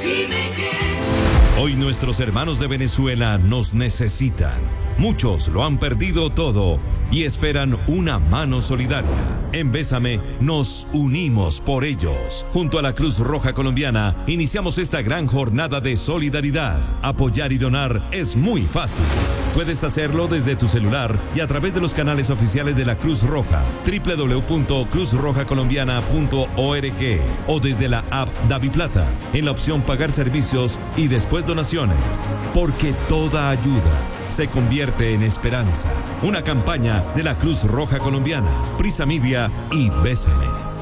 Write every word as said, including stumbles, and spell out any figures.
Hoy nuestros hermanos de Venezuela nos necesitan. Muchos lo han perdido todo y esperan una mano solidaria. En Bésame nos unimos por ellos. Junto a la Cruz Roja Colombiana iniciamos esta gran jornada de solidaridad. Apoyar y donar es muy fácil. Puedes hacerlo desde tu celular y a través de los canales oficiales de la Cruz Roja, doble u doble u doble u punto cruz roja colombiana punto org, o desde la app DaviPlata en la opción Pagar servicios y después donaciones. Porque toda ayuda se convierte en esperanza. Una campaña de la Cruz Roja Colombiana, Prisa Media y Bésame.